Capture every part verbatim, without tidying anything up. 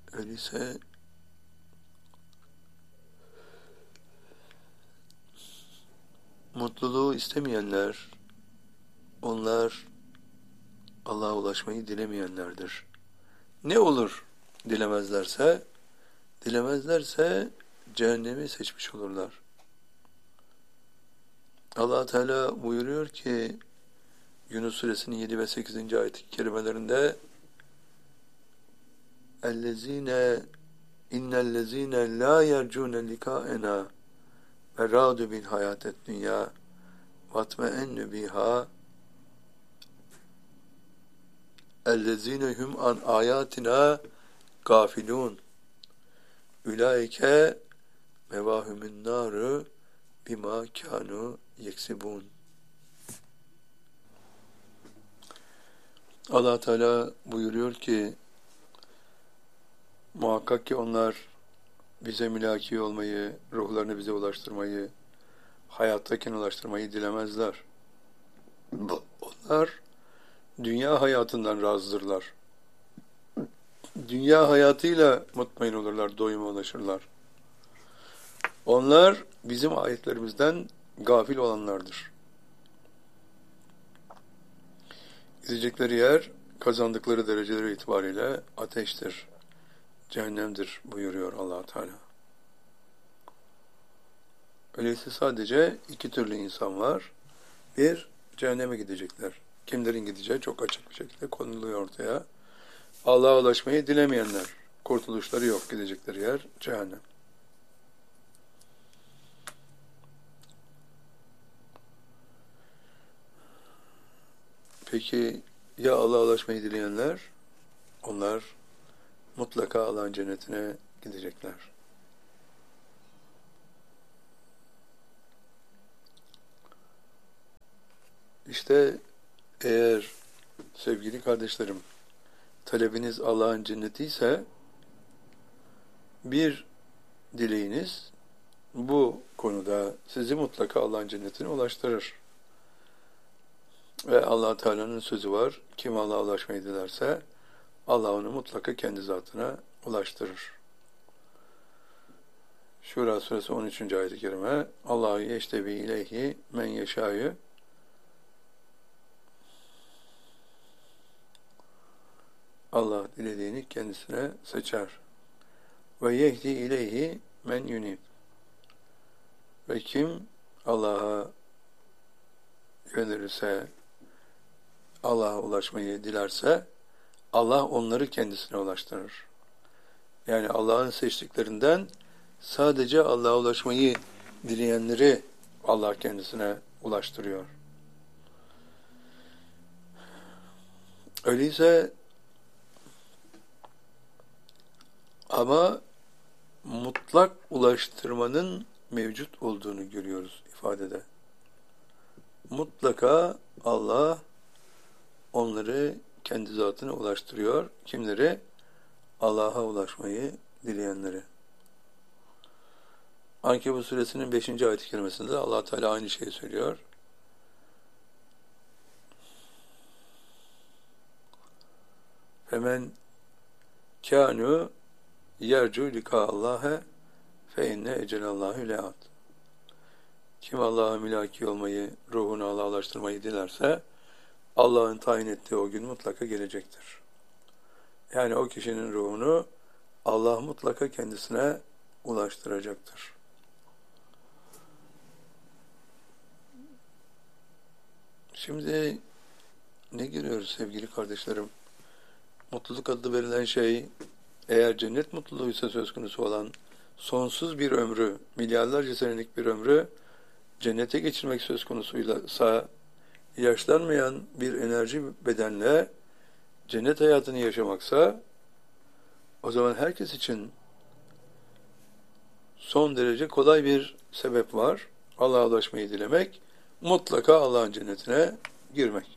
Öyleyse mutluluğu istemeyenler, onlar Allah'a ulaşmayı dilemeyenlerdir. Ne olur dilemezlerse, dilemezlerse cehennemi seçmiş olurlar. Allah Teala buyuruyor ki Yunus suresinin yedi ve sekizinci ayet-i kerimelerinde اَلَّذ۪ينَ اِنَّ الَّذ۪ينَ لَا يَرْجُونَ لِكَاءَنَا وَرَادُ بِالْحَيَاةِ الدُّنْيَا وَاتْمَئَنُّ بِهَا اَلَّذ۪ينَ هُمْ عَنْ آيَاتِنَا غَافِلُونَ اُولَٰئِكَ مَوَاهُمُ النَّارُ بِمَا كَانُوا يَكْسِبُونَ. Allah Teala buyuruyor ki muhakkak ki onlar bize mülaki olmayı, ruhlarını bize ulaştırmayı, hayattayken ulaştırmayı dilemezler. Onlar dünya hayatından razıdırlar. Dünya hayatıyla mutmain olurlar, doyuma ulaşırlar. Onlar bizim ayetlerimizden gafil olanlardır. Gidecekleri yer, kazandıkları dereceleri itibariyle ateştir, cehennemdir buyuruyor Allah Teala. Öyleyse sadece iki türlü insan var. Bir, cehenneme gidecekler. Kimlerin gideceği çok açık bir şekilde konuluyor ortaya. Allah'a ulaşmayı dilemeyenler. Kurtuluşları yok, gidecekleri yer cehennem. Peki ya Allah'a ulaşmayı dileyenler? Onlar mutlaka Allah'ın cennetine gidecekler. İşte eğer sevgili kardeşlerim talebiniz Allah'ın cenneti ise bir dileğiniz bu konuda sizi mutlaka Allah'ın cennetine ulaştırır. Ve Allah Teala'nın sözü var. Kim Allah'a ulaşmayı dilerse Allah onu mutlaka kendi zatına ulaştırır. Şura suresi on üçüncü ayet-i kerime Allahu yeştebi ileyhi men yeşâ'yü Allah dilediğini kendisine seçer. Ve yehdi ileyhi men yunib. Ve kim Allah'a yönelirse, Allah'a ulaşmayı dilerse, Allah onları kendisine ulaştırır. Yani Allah'ın seçtiklerinden sadece Allah'a ulaşmayı dileyenleri Allah kendisine ulaştırıyor. Öyleyse ama mutlak ulaştırmanın mevcut olduğunu görüyoruz ifadede. Mutlaka Allah onları kendi zatına ulaştırıyor. Kimleri? Allah'a ulaşmayı dileyenleri. Ankebut suresinin beşinci ayet-i kerimesinde Allah Teala aynı şeyi söylüyor. Femen kânû yercu likâallâhe fe inne ecelallâhu le'at. Kim Allah'a mülaki olmayı, ruhunu Allah'a ulaştırmayı dilerse Allah'ın tayin ettiği o gün mutlaka gelecektir. Yani o kişinin ruhunu Allah mutlaka kendisine ulaştıracaktır. Şimdi ne görüyoruz sevgili kardeşlerim? Mutluluk adı verilen şey, eğer cennet mutluluğuysa söz konusu olan sonsuz bir ömrü, milyarlarca senelik bir ömrü cennete geçirmek söz konusuysa, yaşlanmayan bir enerji bedenle cennet hayatını yaşamaksa, o zaman herkes için son derece kolay bir sebep var. Allah'a ulaşmayı dilemek, mutlaka Allah'ın cennetine girmek.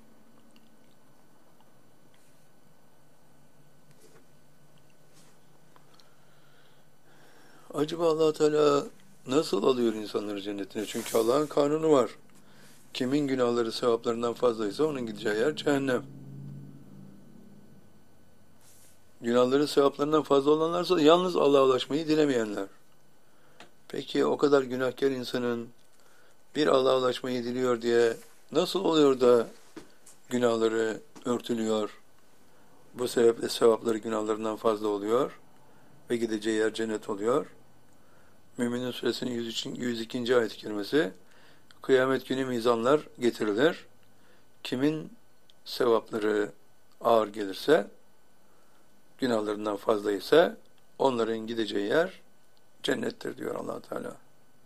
Acaba Allah Teala nasıl alıyor insanları cennetine? Çünkü Allah'ın kanunu var. Kimin günahları sevaplarından fazlaysa onun gideceği yer cehennem. Günahların sevaplarından fazla olanlarsa yalnız Allah'a ulaşmayı dilemeyenler. Peki o kadar günahkar insanın bir Allah'a ulaşmayı diliyor diye nasıl oluyor da günahları örtülüyor? Bu sebeple sevapları günahlarından fazla oluyor ve gideceği yer cennet oluyor. Mü'minin Suresinin yüz ikinci ayet-i kerimesi, kıyamet günü mizanlar getirilir. Kimin sevapları ağır gelirse, günahlarından fazla ise onların gideceği yer cennettir diyor Allah Teala.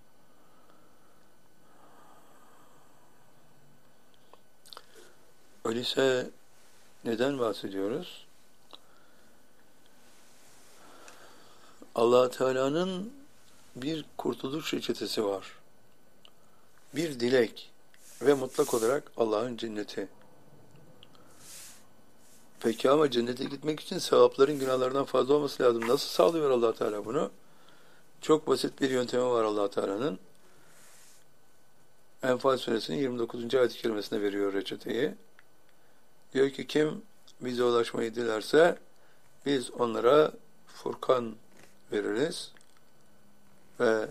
Öyleyse neden bahsediyoruz? Allah Teala'nın bir kurtuluş reçetesi var. Bir dilek ve mutlak olarak Allah'ın cenneti. Peki ama cennete gitmek için sevapların günahlardan fazla olması lazım. Nasıl sağlıyor Allah Teala bunu? Çok basit bir yöntemi var Allah Teala'nın. Enfal Suresinin yirmi dokuzuncu ayet-i kerimesine veriyor reçeteyi. Diyor ki kim bize ulaşmayı dilerse biz onlara Furkan veririz ve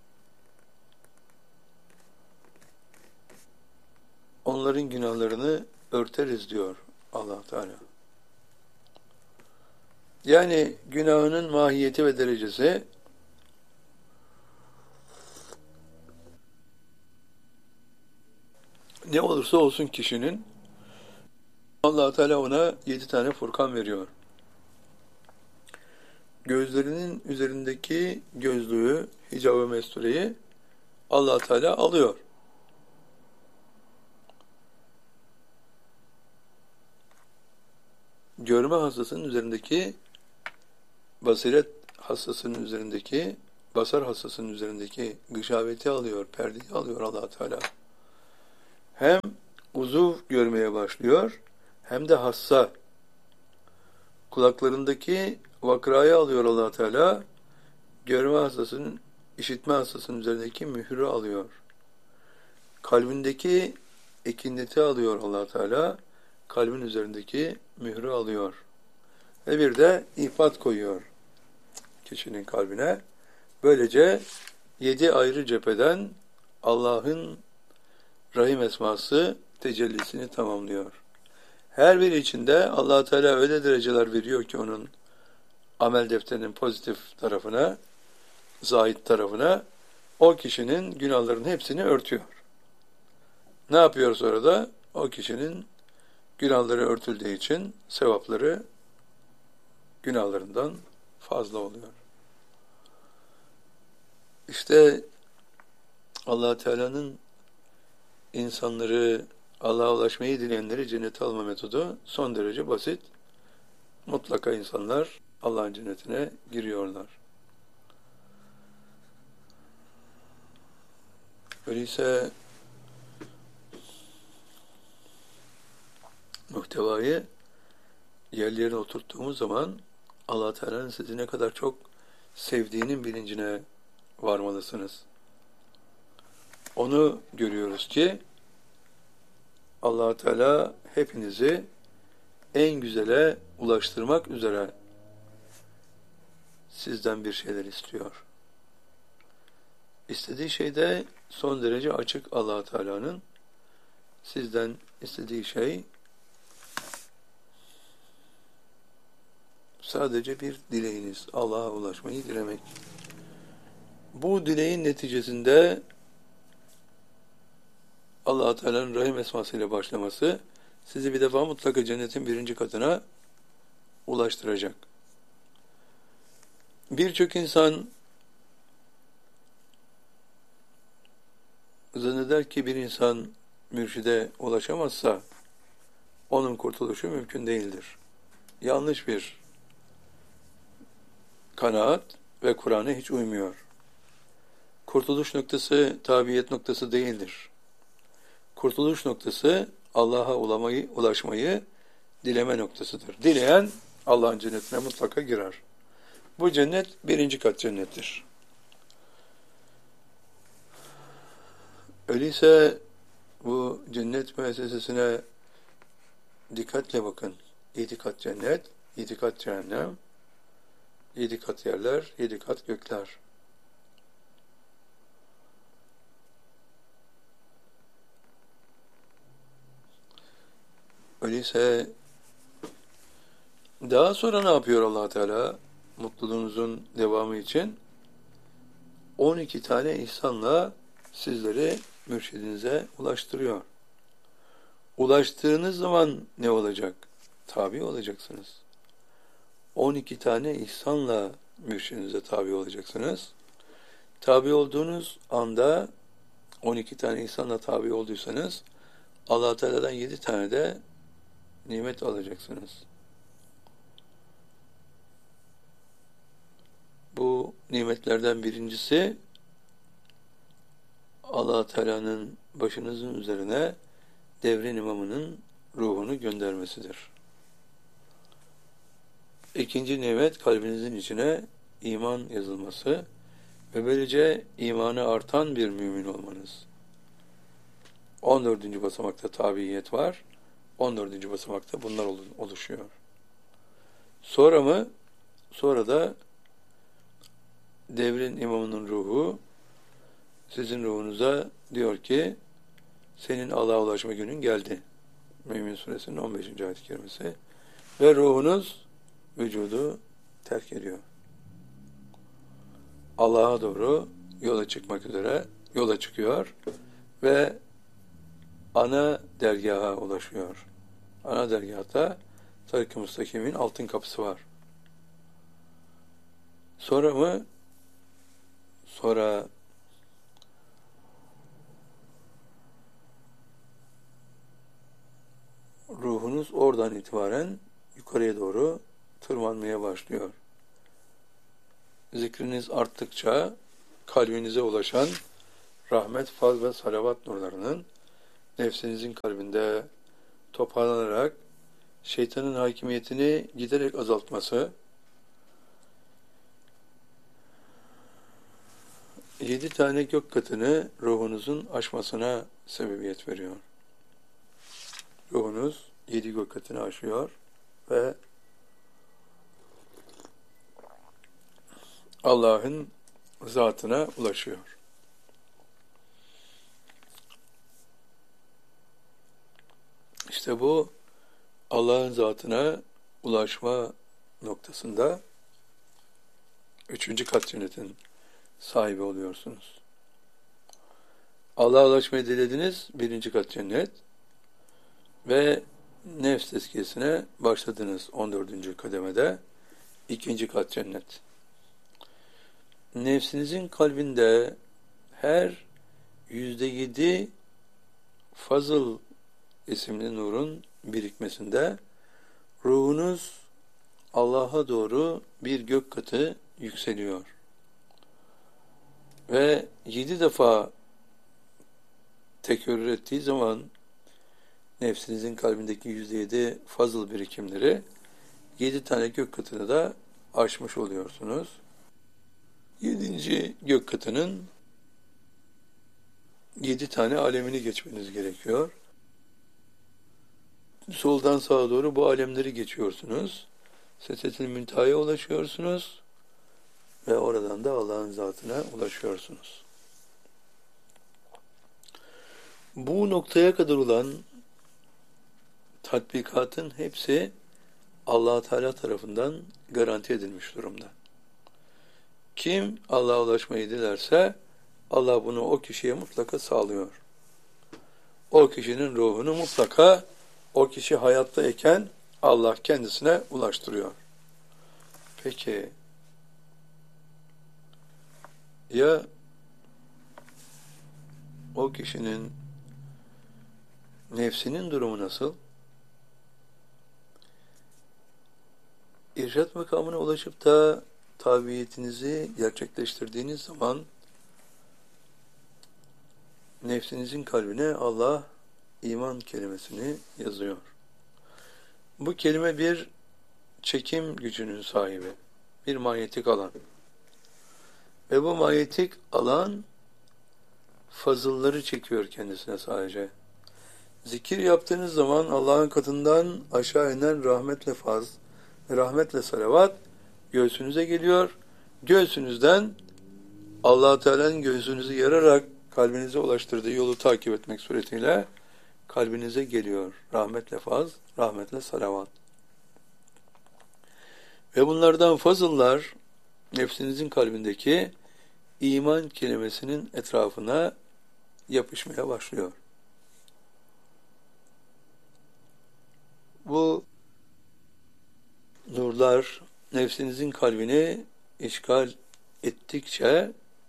onların günahlarını örteriz diyor Allah Teala. Yani günahının mahiyeti ve derecesi ne olursa olsun kişinin Allah Teala ona yedi tane Furkan veriyor. Gözlerinin üzerindeki gözlüğü, hicab-ı mestureyi Allah Teala alıyor. Görme hastasının üzerindeki, basiret hastasının üzerindeki, basar hastasının üzerindeki gışaveti alıyor, perdeyi alıyor Allah Teala. Hem uzuv görmeye başlıyor, hem de hassa. Kulaklarındaki vakrayı alıyor Allah Teala, görme hastasının, işitme hastasının üzerindeki mührü alıyor. Kalbindeki ekineti alıyor Allah Teala, kalbin üzerindeki mührü alıyor. Ve bir de ifat koyuyor kişinin kalbine. Böylece yedi ayrı cepheden Allah'ın Rahim esması tecellisini tamamlıyor. Her biri içinde Allah Teala öyle dereceler veriyor ki onun amel defterinin pozitif tarafına, zahit tarafına, o kişinin günahlarının hepsini örtüyor. Ne yapıyor sonra da? O kişinin günahları örtüldüğü için sevapları günahlarından fazla oluyor. İşte Allah Teala'nın insanları, Allah'a ulaşmayı dileyenleri cennete alma metodu son derece basit. Mutlaka insanlar Allah'ın cennetine giriyorlar. Öyleyse muhtevayı yerlerine oturttuğumuz zaman Allah Teala'nın sizi ne kadar çok sevdiğinin bilincine varmalısınız. Onu görüyoruz ki Allah Teala hepinizi en güzele ulaştırmak üzere sizden bir şeyler istiyor. İstediği şey de son derece açık Allah Teala'nın. Sizden istediği şey sadece bir dileğiniz, Allah'a ulaşmayı dilemek. Bu dileğin neticesinde Allah Teala'nın Rahim esmasıyla başlaması sizi bir defa mutlaka cennetin birinci katına ulaştıracak. Birçok insan zanneder ki bir insan mürşide ulaşamazsa onun kurtuluşu mümkün değildir. Yanlış bir kanaat ve Kur'an'a hiç uymuyor. Kurtuluş noktası tabiyet noktası değildir. Kurtuluş noktası Allah'a ulaşmayı, ulaşmayı dileme noktasıdır. Dileyen Allah'ın cennetine mutlaka girer. Bu cennet birinci kat cennettir. Öyleyse bu cennet müessesesine dikkatle bakın. Yedi kat cennet, Yedi kat cehennem, yedi kat yerler, yedi kat gökler. Öyleyse daha sonra ne yapıyor Allah Teala? Mutluluğunuzun devamı için on iki tane ihsanla sizleri mürşidinize ulaştırıyor. Ulaştığınız zaman ne olacak? Tabi olacaksınız. on iki tane ihsanla mürşidinize tabi olacaksınız. Tabi olduğunuz anda on iki tane ihsanla tabi olduysanız Allah Teala'dan yedi tane de nimet alacaksınız. Bu nimetlerden birincisi Allah Teala'nın başınızın üzerine devrin imamının ruhunu göndermesidir. İkinci nimet kalbinizin içine iman yazılması ve böylece imanı artan bir mümin olmanız. on dördüncü basamakta tabiyet var. on dördüncü basamakta bunlar oluşuyor. Sonra mı? Sonra da devrin imamının ruhu sizin ruhunuza diyor ki senin Allah'a ulaşma günün geldi. Mümin Suresinin on beşinci ayet-i kerimesi. Ve ruhunuz vücudu terk ediyor. Allah'a doğru yola çıkmak üzere yola çıkıyor ve ana dergaha ulaşıyor. Ana dergahta Tarik-i Müstakim'in altın kapısı var. Sonra mı? Sonra ruhunuz oradan itibaren yukarıya doğru tırmanmaya başlıyor. Zikriniz arttıkça kalbinize ulaşan rahmet, faz ve salavat nurlarının nefsinizin kalbinde toparlanarak şeytanın hakimiyetini giderek azaltması, yedi tane gök katını ruhunuzun aşmasına sebebiyet veriyor. Ruhunuz yedi gök katını aşıyor ve Allah'ın zatına ulaşıyor. İşte bu Allah'ın zatına ulaşma noktasında üçüncü kat cennetin sahibi oluyorsunuz. Allah'a ulaşmayı dilediniz, birinci kat cennet ve nefs tezkiyesine başladınız on dördüncü kademede, ikinci kat cennet. Nefsinizin kalbinde her yüzde yedi fazıl isimli nurun birikmesinde ruhunuz Allah'a doğru bir gök katı yükseliyor. Ve yedi defa tekrar ettiği zaman nefsinizin kalbindeki yüzde yedi fazıl birikimleri yedi tane gök katını da aşmış oluyorsunuz. Yedinci gök katının yedi tane alemini geçmeniz gerekiyor. Soldan sağa doğru bu alemleri geçiyorsunuz. Sedretil Münteha'ya ulaşıyorsunuz ve oradan da Allah'ın zatına ulaşıyorsunuz. Bu noktaya kadar olan tatbikatın hepsi Allah Teala tarafından garanti edilmiş durumda. Kim Allah'a ulaşmayı dilerse Allah bunu o kişiye mutlaka sağlıyor. O kişinin ruhunu mutlaka o kişi hayattayken Allah kendisine ulaştırıyor. Peki ya o kişinin nefsinin durumu nasıl? İrşad makamına ulaşıp da tabiyetinizi gerçekleştirdiğiniz zaman nefsinizin kalbine Allah iman kelimesini yazıyor. Bu kelime bir çekim gücünün sahibi, bir manyetik alan. Ve bu manyetik alan fazılları çekiyor kendisine sadece. Zikir yaptığınız zaman Allah'ın katından aşağı inen rahmetle faz rahmet ve salavat göğsünüze geliyor. Göğsünüzden Allah-u Teala'nın göğsünüzü yararak kalbinize ulaştırdığı yolu takip etmek suretiyle kalbinize geliyor. Rahmetle faz, rahmetle salavat. Ve bunlardan fazıllar nefsinizin kalbindeki iman kelimesinin etrafına yapışmaya başlıyor. Bu nurlar nefsinizin kalbini işgal ettikçe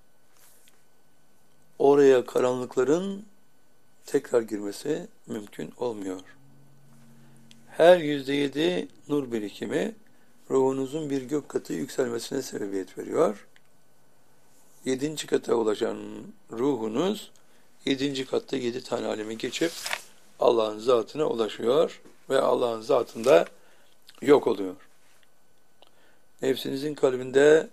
oraya karanlıkların tekrar girmesi mümkün olmuyor. Her yüzde yedi nur birikimi ruhunuzun bir gök katı yükselmesine sebebiyet veriyor. Yedinci kata ulaşan ruhunuz yedinci katta yedi tane alemi geçip Allah'ın zatına ulaşıyor ve Allah'ın zatında yok oluyor. Nefsinizin kalbinde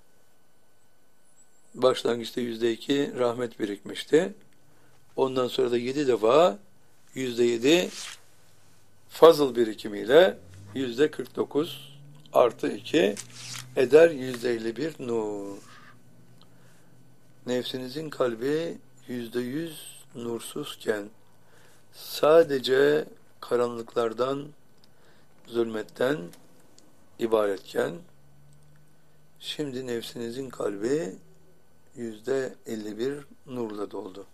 başlangıçta yüzde iki rahmet birikmişti. Ondan sonra da yedi defa yüzde yedi fazıl birikimiyle yüzde kırk dokuz artı iki eder yüzde elli bir nur. Nefsinizin kalbi yüzde yüz nursuzken, sadece karanlıklardan, zulmetten ibaretken, şimdi nefsinizin kalbi yüzde elli bir nurla doldu.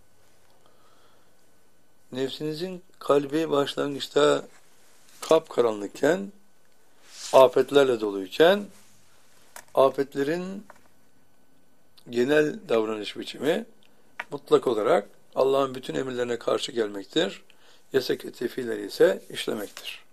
Nefsinizin kalbi başlangıçta kapkaranlıkken, afetlerle doluyken, afetlerin genel davranış biçimi mutlak olarak Allah'ın bütün emirlerine karşı gelmektir. Yasak ettiği fiilleri ise işlemektir.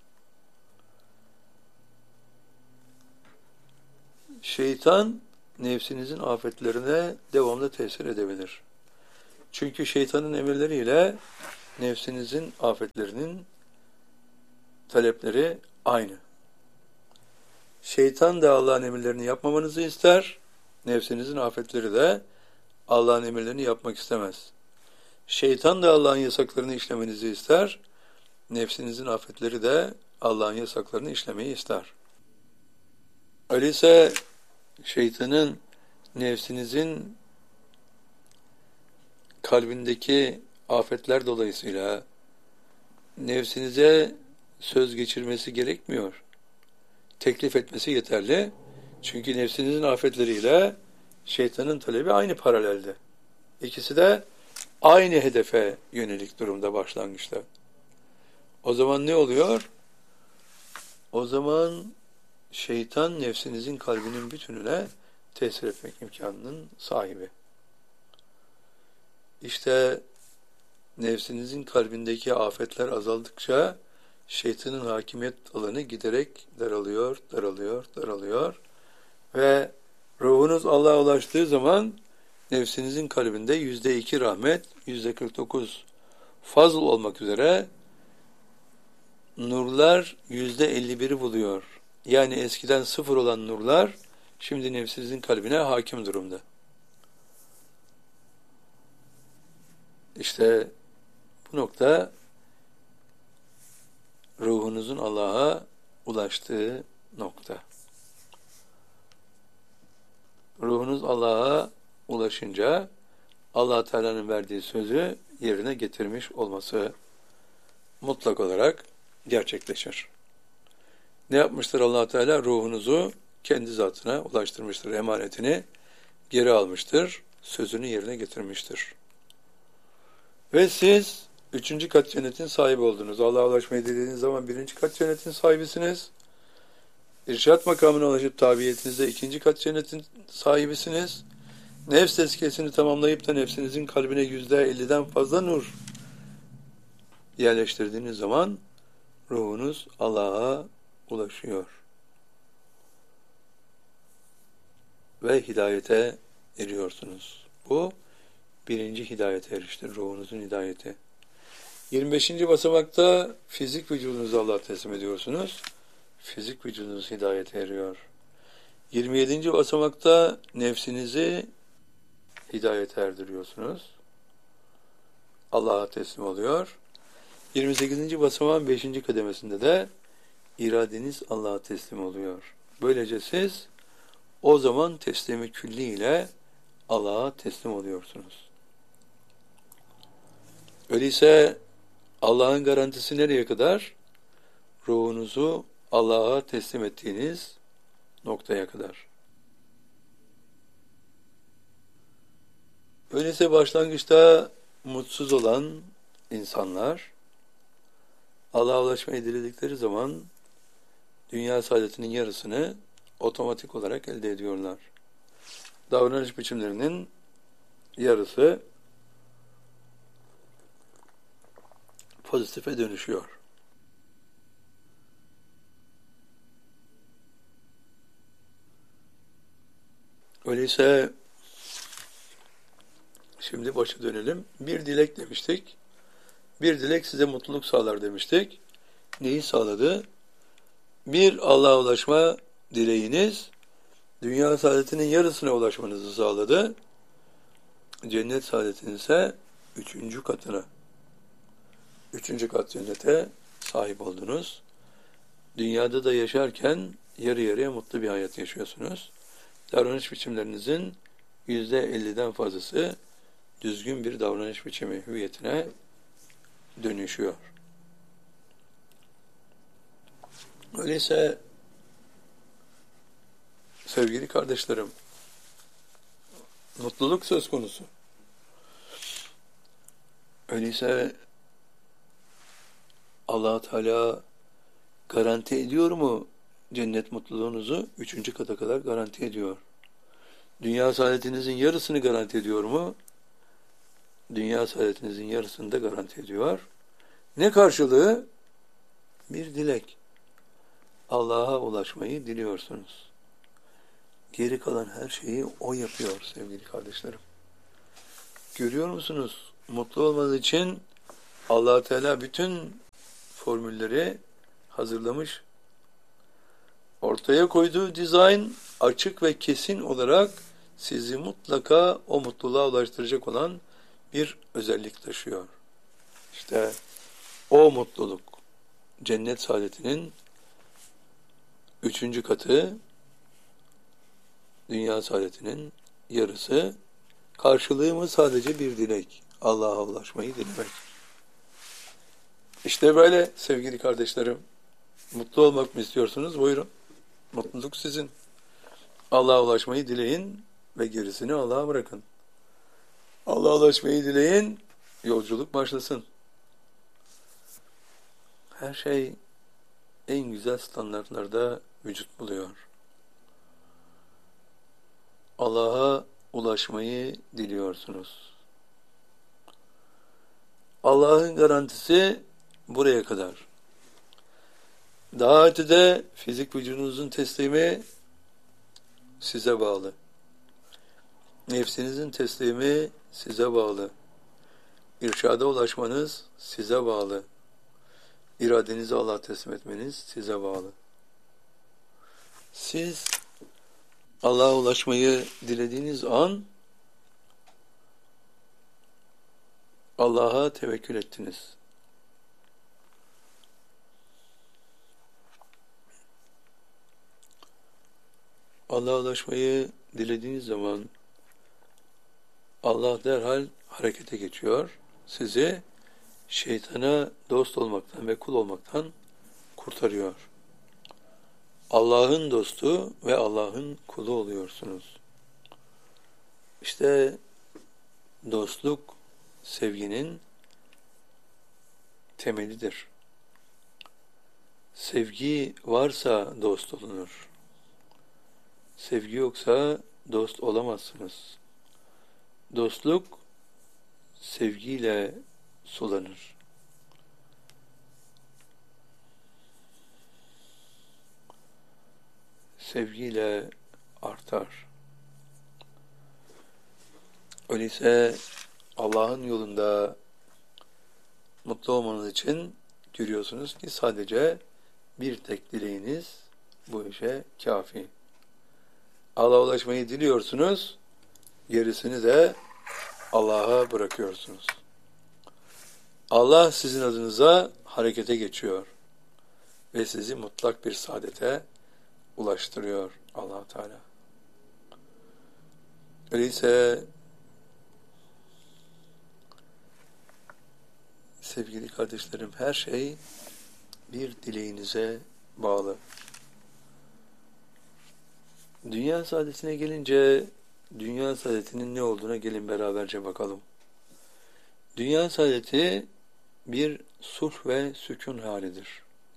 Şeytan nefsinizin afetlerine devamlı tesir edebilir. Çünkü şeytanın emirleriyle nefsinizin afetlerinin talepleri aynı. Şeytan da Allah'ın emirlerini yapmamanızı ister, nefsinizin afetleri de Allah'ın emirlerini yapmak istemez. Şeytan da Allah'ın yasaklarını işlemenizi ister, nefsinizin afetleri de Allah'ın yasaklarını işlemeyi ister. Öyleyse şeytanın nefsinizin kalbindeki afetler dolayısıyla nefsinize söz geçirmesi gerekmiyor. Teklif etmesi yeterli. Çünkü nefsinizin afetleriyle şeytanın talebi aynı paralelde. İkisi de aynı hedefe yönelik durumda başlangıçta. O zaman ne oluyor? O zaman şeytan nefsinizin kalbinin bütününe tesir etmek imkanının sahibi. İşte nefsinizin kalbindeki afetler azaldıkça şeytanın hakimiyet alanı giderek daralıyor, daralıyor, daralıyor ve ruhunuz Allah'a ulaştığı zaman nefsinizin kalbinde yüzde iki rahmet, yüzde kırk dokuz fazl olmak üzere nurlar yüzde elli biri buluyor. Yani eskiden sıfır olan nurlar şimdi nefsinizin kalbine hakim durumda. İşte bu nokta ruhunuzun Allah'a ulaştığı nokta. Ruhunuz Allah'a ulaşınca Allah Teala'nın verdiği sözü yerine getirmiş olması mutlak olarak gerçekleşir. Ne yapmıştır Allah Teala? Ruhunuzu kendi zatına ulaştırmıştır. Emanetini geri almıştır. Sözünü yerine getirmiştir. Ve siz üçüncü kat cennetin sahibi oldunuz. Allah'a ulaşmayı dediğiniz zaman birinci kat cennetin sahibisiniz. İrşat makamına ulaşıp tabiyetinizde ikinci kat cennetin sahibisiniz. Nefs tezkiyesini tamamlayıp da nefsinizin kalbine yüzde elliden fazla nur yerleştirdiğiniz zaman ruhunuz Allah'a ulaşıyor. Ve hidayete eriyorsunuz. Bu birinci hidayete eriştir, ruhunuzun hidayeti. yirmi beşinci basamakta fizik vücudunuzu Allah'a teslim ediyorsunuz. Fizik vücudunuz hidayete eriyor. yirmi yedinci basamakta nefsinizi hidayete erdiriyorsunuz. Allah'a teslim oluyor. yirmi sekizinci basamağın beşinci kademesinde de iradeniz Allah'a teslim oluyor. Böylece siz o zaman teslimi külli ile Allah'a teslim oluyorsunuz. Öyleyse Allah'ın garantisi nereye kadar? Ruhunuzu Allah'a teslim ettiğiniz noktaya kadar. Öyleyse başlangıçta mutsuz olan insanlar Allah'a ulaşmayı diledikleri zaman dünya saadetinin yarısını otomatik olarak elde ediyorlar. Davranış biçimlerinin yarısı pozitife dönüşüyor. Öyleyse şimdi başa dönelim. Bir dilek demiştik. Bir dilek size mutluluk sağlar demiştik. Neyi sağladı? Bir Allah'a ulaşma dileğiniz dünya saadetinin yarısına ulaşmanızı sağladı. Cennet saadetinin ise üçüncü katına. Üçüncü kat cennete sahip oldunuz. Dünyada da yaşarken yarı yarıya mutlu bir hayat yaşıyorsunuz. Davranış biçimlerinizin yüzde elliden fazlası düzgün bir davranış biçimi hüviyetine dönüşüyor. Öyleyse sevgili kardeşlerim, mutluluk söz konusu. Öyleyse Allah Teala garanti ediyor mu cennet mutluluğunuzu? Üçüncü kata kadar garanti ediyor. Dünya saadetinizin yarısını garanti ediyor mu? Dünya saadetinizin yarısını da garanti ediyor. Ne karşılığı? Bir dilek. Allah'a ulaşmayı diliyorsunuz. Geri kalan her şeyi O yapıyor sevgili kardeşlerim. Görüyor musunuz? Mutlu olmanız için Allah Teala bütün formülleri hazırlamış. Ortaya koyduğu dizayn açık ve kesin olarak sizi mutlaka o mutluluğa ulaştıracak olan bir özellik taşıyor. İşte o mutluluk, cennet saadetinin üçüncü katı, dünya saadetinin yarısı, karşılığı mı sadece bir dilek, Allah'a ulaşmayı dilemek. İşte böyle sevgili kardeşlerim, mutlu olmak mı istiyorsunuz? Buyurun, mutluluk sizin. Allah'a ulaşmayı dileyin ve gerisini Allah'a bırakın. Allah'a ulaşmayı dileyin, yolculuk başlasın. Her şey en güzel standartlarda vücut buluyor. Allah'a ulaşmayı diliyorsunuz. Allah'ın garantisi buraya kadar. Daha ötede fizik vücudunuzun teslimi size bağlı. Nefsinizin teslimi size bağlı. İrşada ulaşmanız size bağlı. İradenizi Allah'a teslim etmeniz size bağlı. Siz Allah'a ulaşmayı dilediğiniz an Allah'a tevekkül ettiniz. Allah'a ulaşmayı dilediğiniz zaman Allah derhal harekete geçiyor. Sizi şeytana dost olmaktan ve kul olmaktan kurtarıyor. Allah'ın dostu ve Allah'ın kulu oluyorsunuz. İşte dostluk sevginin temelidir. Sevgi varsa dost olunur. Sevgi yoksa dost olamazsınız. Dostluk sevgiyle sulanır. Sevgiyle artar. Öyleyse Allah'ın yolunda mutlu olmanız için görüyorsunuz ki sadece bir tek dileğiniz bu işe kafi. Allah'a ulaşmayı diliyorsunuz, gerisini de Allah'a bırakıyorsunuz. Allah sizin adınıza harekete geçiyor. ve sizi mutlak bir saadete ulaştırıyor Allah Teala. Öyleyse sevgili kardeşlerim, her şey bir dileğinize bağlı. Dünya saadetine gelince, dünya saadetinin ne olduğuna gelin beraberce bakalım. Dünya saadeti bir sulh ve sükun halidir.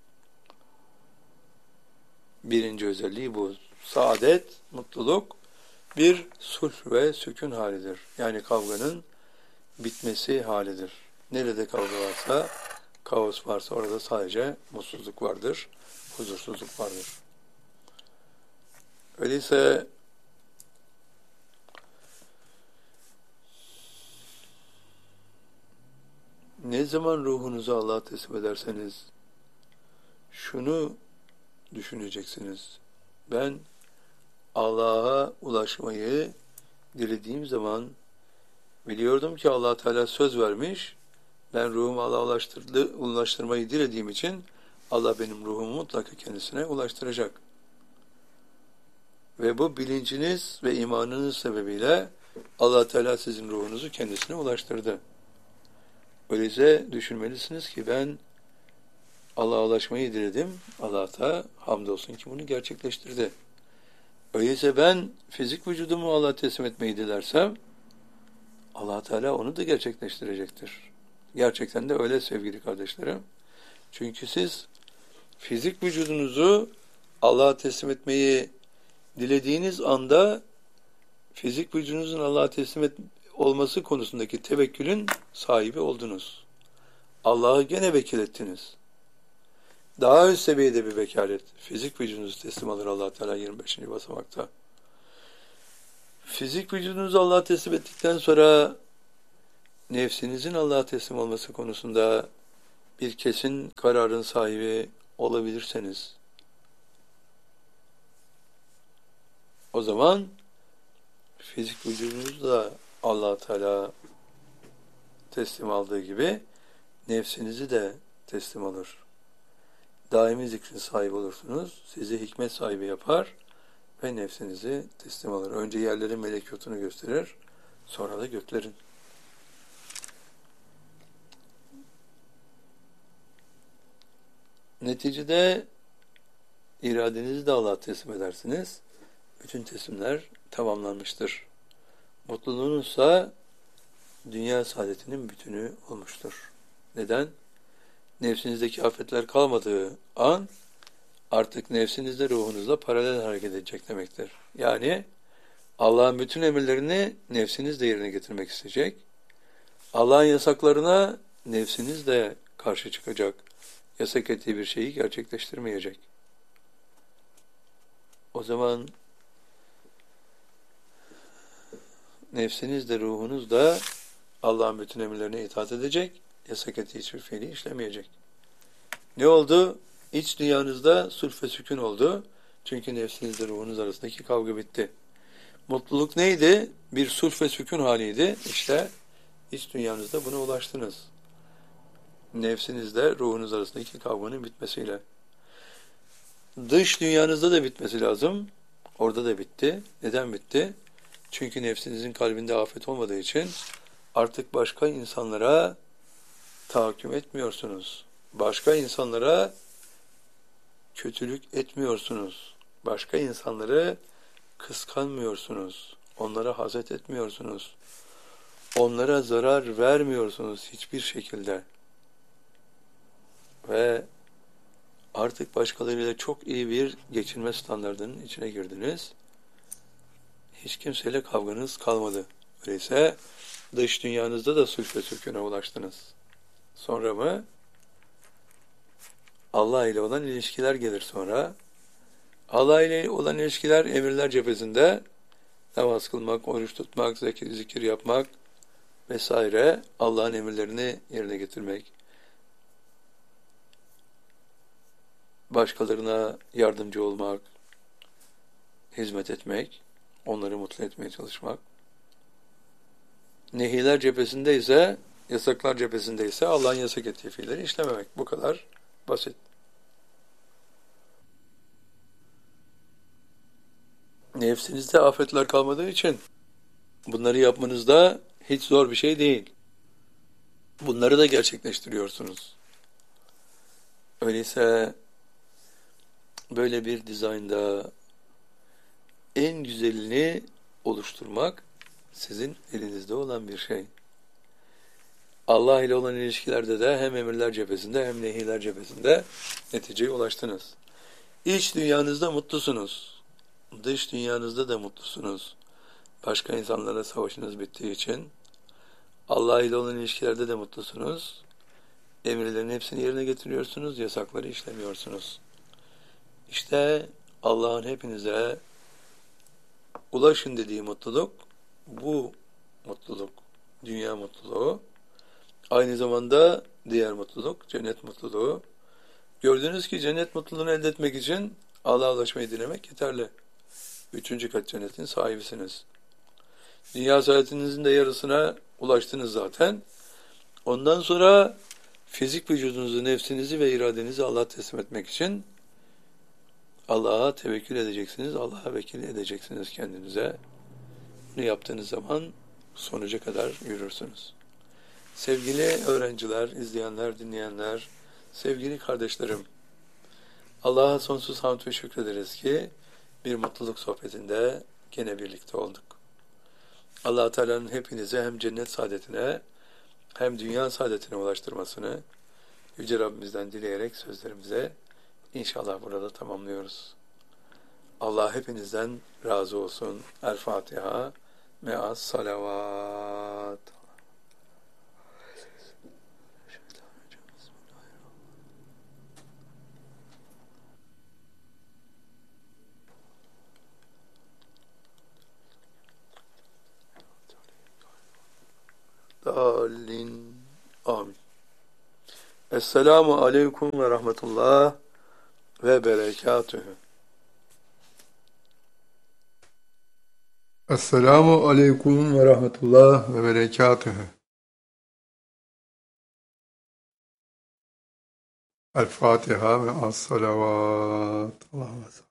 Birinci özelliği bu. Saadet, mutluluk bir sulh ve sükun halidir. Yani kavganın bitmesi halidir. Nerede kavga varsa, kaos varsa orada sadece mutsuzluk vardır, huzursuzluk vardır. Öyleyse ne zaman ruhunuzu Allah'a teslim ederseniz şunu düşüneceksiniz. Ben Allah'a ulaşmayı dilediğim zaman biliyordum ki Allah Teala söz vermiş. Ben ruhumu Allah'a ulaştırdı, ulaştırmayı dilediğim için Allah benim ruhumu mutlaka kendisine ulaştıracak. Ve bu bilinciniz ve imanınız sebebiyle Allah Teala sizin ruhunuzu kendisine ulaştırdı. Öyleyse düşünmelisiniz ki ben Allah'a ulaşmayı diledim. Allah da hamdolsun ki bunu gerçekleştirdi. Öyleyse ben fizik vücudumu Allah'a teslim etmeyi dilersem Allah Teala onu da gerçekleştirecektir. Gerçekten de öyle sevgili kardeşlerim. Çünkü siz fizik vücudunuzu Allah'a teslim etmeyi dilediğiniz anda fizik vücudunuzun Allah'a teslim et, olması konusundaki tevekkülün sahibi oldunuz. Allah'ı gene vekil ettiniz. Daha üst seviyede bir vekalet. Fizik vücudunuzu teslim alır Allah Teala yirmi beşinci basamakta. Fizik vücudunuzu Allah'a teslim ettikten sonra nefsinizin Allah'a teslim olması konusunda bir kesin kararın sahibi olabilirseniz o zaman fizik vücudunuz da Allah Teala teslim aldığı gibi nefsinizi de teslim alır. Daimi zikrin sahibi olursunuz. Sizi hikmet sahibi yapar ve nefsinizi teslim alır. Önce yerlerin melekutunu gösterir, sonra da göklerin. Neticede iradenizi de Allah'a teslim edersiniz. Bütün teslimler tamamlanmıştır. Mutluluğunuzsa dünya saadetinin bütünü olmuştur. Neden? Nefsinizdeki afetler kalmadığı an artık nefsinizde ruhunuzla paralel hareket edecek demektir. Yani Allah'ın bütün emirlerini nefsiniz de yerine getirmek isteyecek. Allah'ın yasaklarına nefsiniz de karşı çıkacak. Yasak ettiği bir şeyi gerçekleştirmeyecek. O zaman nefsiniz de ruhunuz da Allah'ın bütün emirlerine itaat edecek. Yasak ettiği hiçbir fiili işlemeyecek. Ne oldu? İç dünyanızda sulh ve sükun oldu. Çünkü nefsinizle ruhunuz arasındaki kavga bitti. Mutluluk neydi? Bir sulh ve sükun haliydi. İşte iç dünyanızda buna ulaştınız. Nefsinizle ruhunuz arasındaki kavganın bitmesiyle. Dış dünyanızda da bitmesi lazım. Orada da bitti. Neden bitti? Çünkü nefsinizin kalbinde afet olmadığı için artık başka insanlara tahakküm etmiyorsunuz. Başka insanlara kötülük etmiyorsunuz. Başka insanları kıskanmıyorsunuz. Onlara haset etmiyorsunuz. Onlara zarar vermiyorsunuz hiçbir şekilde. Ve artık başkalarıyla çok iyi bir geçinme standardının içine girdiniz. Hiç kimseyle kavganız kalmadı. Öyleyse dış dünyanızda da sulh ve sükûne ulaştınız. Sonra mı? Allah ile olan ilişkiler gelir sonra. Allah ile olan ilişkiler emirler cephesinde namaz kılmak, oruç tutmak, zikir, zikir yapmak vesaire, Allah'ın emirlerini yerine getirmek. Başkalarına yardımcı olmak, hizmet etmek, onları mutlu etmeye çalışmak. Nehiler cephesinde ise, yasaklar cephesinde ise Allah'ın yasak ettiği fiilleri işlememek. Bu kadar basit. Nefsinizde afetler kalmadığı için bunları yapmanız da hiç zor bir şey değil. Bunları da gerçekleştiriyorsunuz. Öyleyse böyle bir dizaynda en güzelini oluşturmak sizin elinizde olan bir şey. Allah ile olan ilişkilerde de hem emirler cephesinde hem nehirler cephesinde neticeye ulaştınız. İç dünyanızda mutlusunuz. Dış dünyanızda da mutlusunuz. Başka insanlara savaşınız bittiği için. Allah ile olan ilişkilerde de mutlusunuz. Emirlerin hepsini yerine getiriyorsunuz, yasakları işlemiyorsunuz. İşte Allah'ın hepinize ulaşın dediği mutluluk, bu mutluluk, dünya mutluluğu. Aynı zamanda diğer mutluluk, cennet mutluluğu. Gördünüz ki cennet mutluluğunu elde etmek için Allah'a ulaşmayı dilemek yeterli. Üçüncü kat cennetin sahibisiniz. Dünya saatinizin de yarısına ulaştınız zaten. Ondan sonra fizik vücudunuzu, nefsinizi ve iradenizi Allah'a teslim etmek için Allah'a tevekkül edeceksiniz, Allah'a vekil edeceksiniz kendinize. Bunu yaptığınız zaman sonuca kadar yürürsünüz. Sevgili öğrenciler, izleyenler, dinleyenler, sevgili kardeşlerim, Allah'a sonsuz hamd ve şükrederiz ki bir mutluluk sohbetinde gene birlikte olduk. Allah-u Teala'nın hepinize hem cennet saadetine hem dünya saadetine ulaştırmasını Yüce Rabbimizden dileyerek sözlerimize inşallah burada tamamlıyoruz. Allah hepinizden razı olsun. El Fatiha me'as salavat. Dalin. Amin. Esselamu aleyküm ve rahmetullah ve berekatühü. Esselamu aleyküm ve rahmetullah ve berekatühü. El Fatiha ve as-salavat. Allah'a